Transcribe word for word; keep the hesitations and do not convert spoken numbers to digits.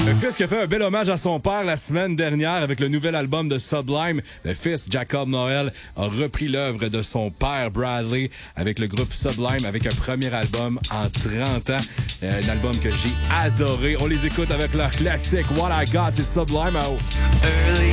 Le fils qui a fait un bel hommage à son père la semaine dernière avec le nouvel album de Sublime. Le fils, Jacob Noel, a repris l'œuvre de son père Bradley avec le groupe Sublime avec un premier album en trente ans. Euh, un album que j'ai adoré. On les écoute avec leur classique What I Got, c'est Sublime. Oh. Early